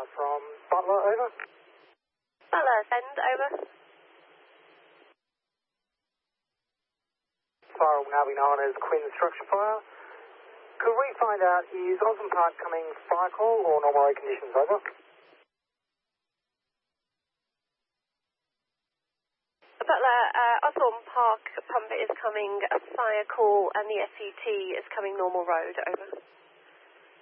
from Butler, over. Butler, send, over. Fire will now be known as Quinn Structure Fire. Could we find out, is Osborne Park coming fire call or normal road conditions, over? Butler, Osborne Park pump is coming a fire call and the SUT is coming normal road, over.